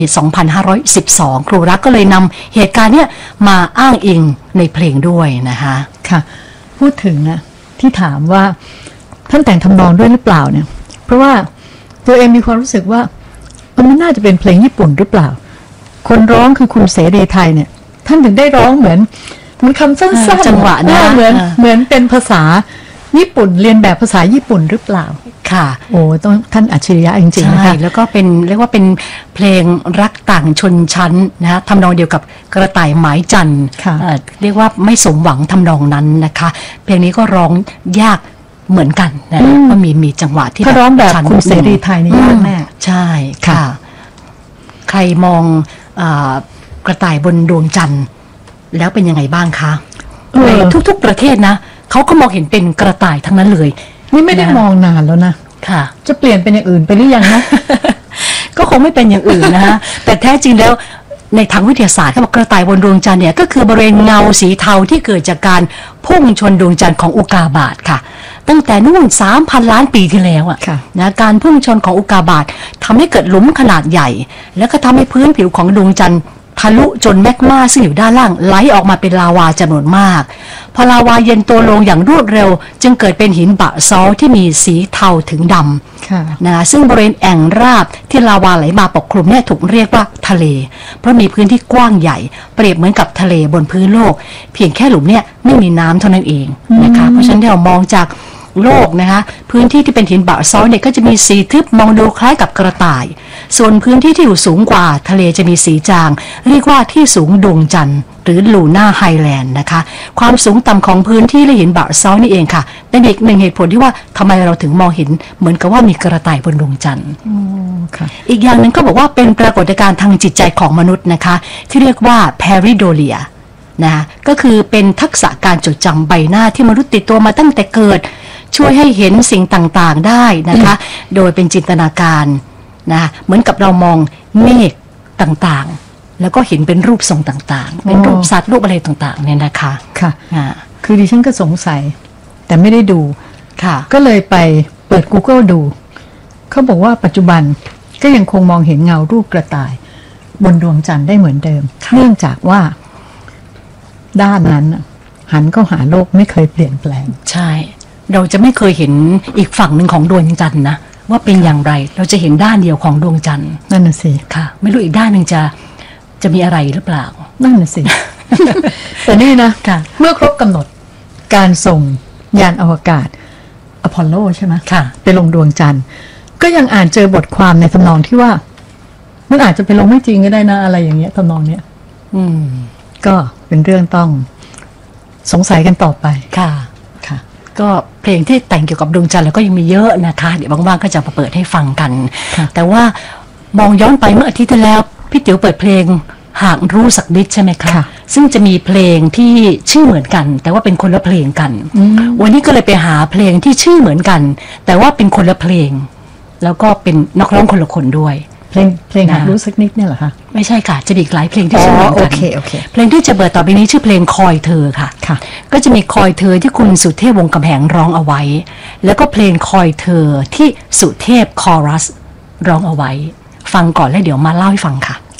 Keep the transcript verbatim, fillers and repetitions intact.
สองพันห้าร้อยสิบสอง ครูรักก็เลยนำเหตุการณ์เนี้ยมาอ้างอิงในเพลงด้วยนะคะค่ะพูดถึงนะที่ถามว่าท่านแต่งทำนองด้วยหรือเปล่าเนี่ยเพราะว่าตัวเองมีความรู้สึกว่ามันน่าจะเป็นเพลงญี่ปุ่นหรือเปล่าคนร้องคือคุณเสรีไทยเนี่ยท่านถึงได้ร้องเหมือนมันคำสั้นๆจังหวะนะเหมือนเหมือนเป็นภาษาญี่ปุ่นเรียนแบบภาษาญี่ปุ่นหรือเปล่าค่ะโอ้ต้องท่านอัจฉริยะจริงๆนะคะแล้วก็เป็นเรียกว่าเป็นเพลงรักต่างชนชั้นนะทำนองเดียวกับกระต่ายหมายจันทร์เรียกว่าไม่สมหวังทำนองนั้นนะคะเพลงนี้ก็ร้องยากเหมือนกันนะก็มีมีจังหวะที่ถ้าร้องแบบคุณเสรีไทยนี่ยากแน่ใช่ค่ะใครมองกระต่ายบนดวงจันทร์แล้วเป็นยังไงบ้างคะในทุกๆประเทศนะเขาก็มองเห็นเป็นกระต่ายทั้งนั้นเลยนี่ไม่ได้มองนานแล้วนะค่ะจะเปลี่ยนเป็นอย่างอื่นไปหรือยังนะก็คงไม่เป็นอย่างอื่นนะฮะ แต่แท้จริงแล้วในทางวิทยาศาสตร์เขาบอกกระต่ายบนดวงจันทร์เนี่ยก็คือบริเวณเงาสีเทาที่เกิดจากการพุ่งชนดวงจันทร์ของอุกาบาตค่ะตั้งแต่นู่น สามพัน ล้านปีที่แล้วอ่ะนะการพุ่งชนของอุกาบาตทำให้เกิดหลุมขนาดใหญ่แล้วก็ทำให้พื้นผิวของดวงจันทร์ทะลุจนแมกมาซึ่งอยู่ด้านล่างไหลออกมาเป็นลาวาจำนวนมากพอลาวาเย็นตัวลงอย่างรวดเร็วจึงเกิดเป็นหินบะซอลที่มีสีเทาถึงดำนะซึ่งบริเวณแอ่งราบที่ลาวาไหลมาปกคลุมเนี่ยถูกเรียกว่าทะเลเพราะมีพื้นที่กว้างใหญ่เปรียบเหมือนกับทะเลบนพื้นโลกเพียงแค่หลุมเนี่ยไม่มีน้ำเท่านั้นเองนะคะเพราะฉะนั้นเรามองจากโลกนะคะพื้นที่ที่เป็นหินบะซอลเนี่ยก็จะมีสีทึบมองดูคล้ายกับกระต่ายส่วนพื้นที่ที่อยู่สูงกว่าทะเลจะมีสีจางเรียกว่าที่สูงดวงจันทร์หรือลูน่าไฮแลนด์นะคะความสูงต่ำของพื้นที่และหินบะซอลนี่เองค่ะเป็นอีกหนึ่งเหตุผลที่ว่าทำไมเราถึงมองเห็นเหมือนกับว่ามีกระต่ายบนดวงจันทร์อีกอย่างหนึ่งก็บอกว่าเป็นปรากฏการณ์ทางจิตใจของมนุษย์นะคะที่เรียกว่า pareidolia นะก็คือเป็นทักษะการจดจำใบหน้าที่มนุษย์ติดตัวมาตั้งแต่เกิดช่วยให้เห็นสิ่งต่างๆได้นะคะโดยเป็นจินตนาการนะเหมือนกับเรามองเมฆต่างๆแล้วก็เห็นเป็นรูปทรงต่างๆเป็นรูปสัตว์รูปอะไรต่างๆเนี่ยนะคะค่ะคือดิฉันก็สงสัยแต่ไม่ได้ดูค่ะก็เลยไปเปิด Google ดูเขาบอกว่าปัจจุบันก็ยังคงมองเห็นเงารูปกระต่ายบนดวงจันทร์ได้เหมือนเดิมเนื่องจากว่าด้านนั้นหันเข้าหาโลกไม่เคยเปลี่ยนแปลงใช่เราจะไม่เคยเห็นอีกฝั่งหนึ่งของดวงจันทร์นะว่าเป็นอย่างไรเราจะเห็นด้านเดียวของดวงจันทร์นั่นน่ะสิค่ะไม่รู้อีกด้านหนึ่งจะจะมีอะไรหรือเปล่านั่นน่ะสิ แต่นี่นะเมื่อครบกำหนดการส่งยานอวกาศอพอลโลใช่ไหมค่ะไปลงดวงจันทร์ก็ยังอ่านเจอบทความในทำนองที่ว่ามันอาจจะไปลงไม่จริงก็ได้นะอะไรอย่างเงี้ยทำนองเนี้ยอืมก็เป็นเรื่องต้องสงสัยกันต่อไปค่ะค่ะก็เพลงที่แต่งเกี่ยวกับดวงจันทร์แล้วก็ยังมีเยอะนะคะเดี๋ยวว่างๆก็จะมาเปิดให้ฟังกันแต่ว่ามองย้อนไปเมื่ออาทิตย์ที่แล้วพี่ติ๋วเปิดเพลงหากรู้สักนิดใช่ไหมคะซึ่งจะมีเพลงที่ชื่อเหมือนกันแต่ว่าเป็นคนละเพลงกันวันนี้ก็เลยไปหาเพลงที่ชื่อเหมือนกันแต่ว่าเป็นคนละเพลงแล้วก็เป็นนักร้องคนละคนด้วยเพลงเพลงหากรู้สักนิดเนี่ยเหรอคะไม่ใช่ค่ะจะมีหลายเพลงที่ชื่อเหมือนกันเพลงที่จะเปิดต่อไปนี้ชื่อเพลงคอยเธอค่ะก็จะมีคอยเธอที่คุณสุเทพวงศ์กำแหงร้องเอาไว้แล้วก็เพลงคอยเธอที่สุเทพคอรัสร้องเอาไว้ฟังก่อนแล้วเดี๋ยวมาเล่าให้ฟังค่ะ